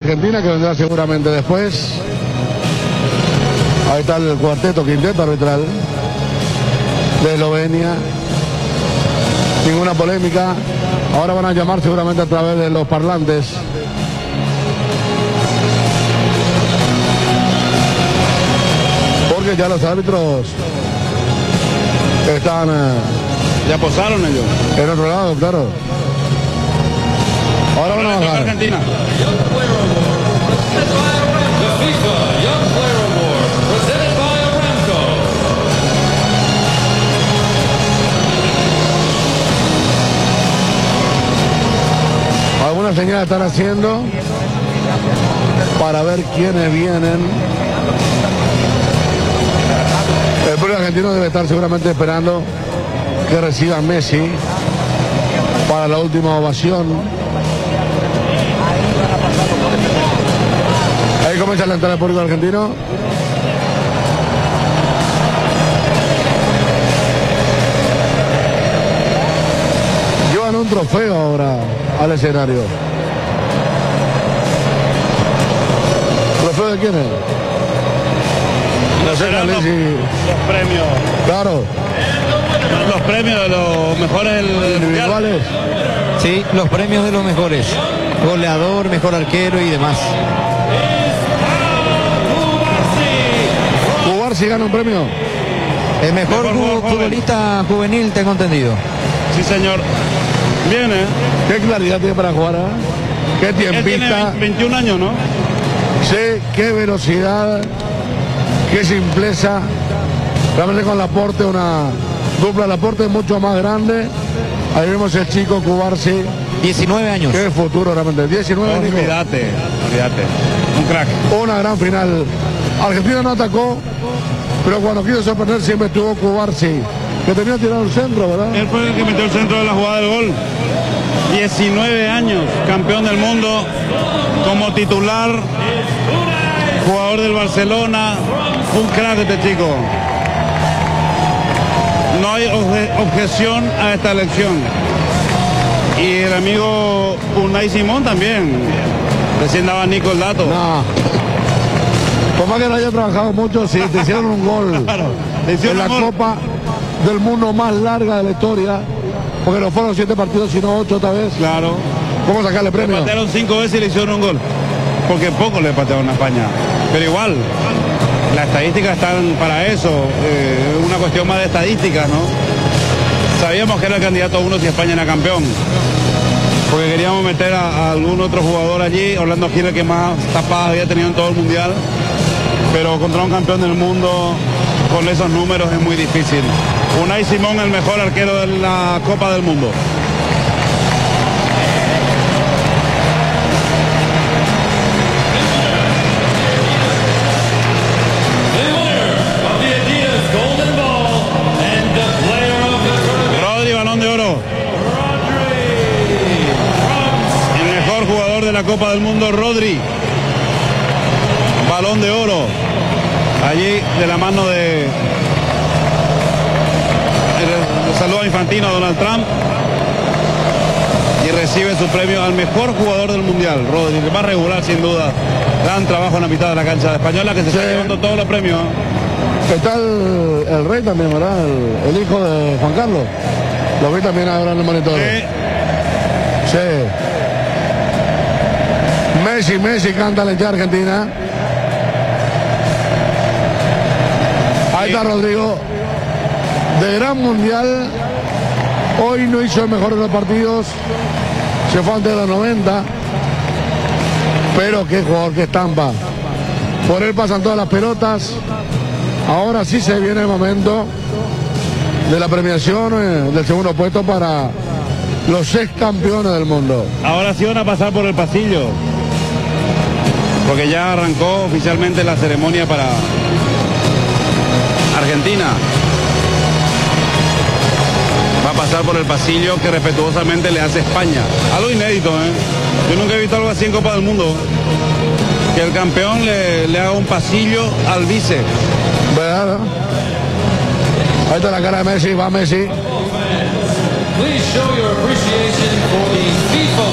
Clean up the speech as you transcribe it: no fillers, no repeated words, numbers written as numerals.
Argentina, que vendrá seguramente después. Ahí está el cuarteto, quinteto arbitral de Eslovenia. Ninguna polémica. Ahora van a llamar seguramente a través de los parlantes. Porque ya los árbitros están... ya posaron ellos. En otro lado, claro. Ahora van a bajar. Argentina. Algunas señales están haciendo para ver quiénes vienen. El pueblo argentino debe estar seguramente esperando que reciba Messi para la última ovación. Ahí comienza la entrada del público argentino. Llevan un trofeo ahora al escenario. ¿Trofeo de quién es? No sé, los premios. Claro. Los premios de los mejores individuales. Sí, los premios de los mejores. Goleador, mejor arquero y demás. Cubarsi gana un premio. El mejor futbolista juvenil, tengo entendido. Sí, señor. Bien, ¿eh? Qué claridad tiene para jugar, ¿eh? Qué tiempista. Tiene 21 años, ¿no? Sí, qué velocidad, qué simpleza. Realmente con Laporte, una dupla Laporte mucho más grande. Ahí vemos el chico Cubarsi. 19 años. Qué futuro realmente. 19 años. Olvídate. Un crack. Una gran final. Argentina no atacó, pero cuando quiso sorprender siempre estuvo Cubarsi, que tenía tirado el centro, ¿verdad? Él fue el que metió el centro de la jugada del gol. 19 años, campeón del mundo, como titular, jugador del Barcelona, un crack este chico. No hay objeción a esta elección. Y el amigo Unai Simón también, recién daba Nico el dato. No. Por más que no haya trabajado mucho, sí, te hicieron un gol. Claro, en la Copa del Mundo más larga de la historia, porque no fueron 7 partidos, sino 8 otra vez. Claro. ¿Cómo sacarle premio? Le patearon 5 veces y le hicieron un gol. Porque poco le patearon a España. Pero igual, las estadísticas están para eso. Una cuestión más de estadísticas, ¿no? Sabíamos que era el candidato a uno si España era campeón. Porque queríamos meter a algún otro jugador allí. Orlando Gil, el que más tapadas había tenido en todo el mundial. Pero contra un campeón del mundo con esos números es muy difícil. Unai Simón, el mejor arquero de la Copa del Mundo. Rodri, Balón de Oro. El mejor jugador de la Copa del Mundo, Rodri. Balón de Oro. Allí de la mano de saludo a Infantino, a Donald Trump, y recibe su premio al mejor jugador del mundial. Rodri, el más regular sin duda. Gran trabajo en la mitad de la cancha de Española, que se está llevando todos los premios. Está el rey también, ¿verdad? El hijo de Juan Carlos. Lo vi también ahora en el monitor. Sí. Messi canta la hinchada argentina. Ahí está Rodrigo, de gran mundial. Hoy no hizo el mejor de los partidos, se fue antes de los 90, pero qué jugador, qué estampa. Por él pasan todas las pelotas. Ahora sí se viene el momento de la premiación del segundo puesto para los ex campeones del mundo. Ahora sí van a pasar por el pasillo, porque ya arrancó oficialmente la ceremonia para Argentina. Va a pasar por el pasillo que respetuosamente le hace España. Algo inédito, ¿eh? Yo nunca he visto algo así en Copa del Mundo. Que el campeón le haga un pasillo al vice. ¿Verdad? Ahí está la cara de Messi, va Messi. Please show your appreciation for the FIFA